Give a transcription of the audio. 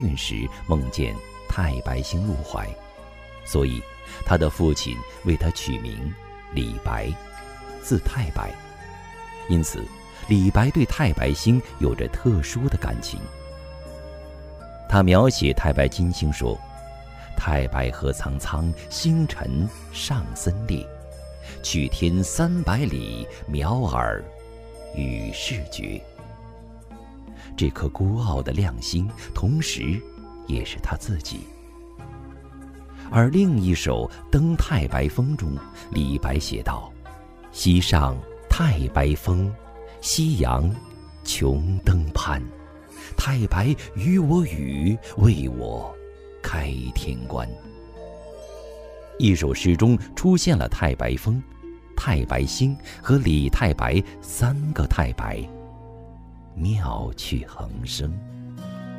运时梦见太白星入怀，所以他的父亲为他取名李白，字太白。因此李白对太白星有着特殊的感情。他描写太白金星说：太白河苍苍，星辰上森列，去天300里，渺尔与世绝。这颗孤傲的亮星，同时也是他自己。而另一首《登太白峰》中，李白写道：西上太白峰，夕阳穷登攀。太白与我语，为我开天关。一首诗中出现了太白峰、太白星和李太白3个太白，妙趣横生。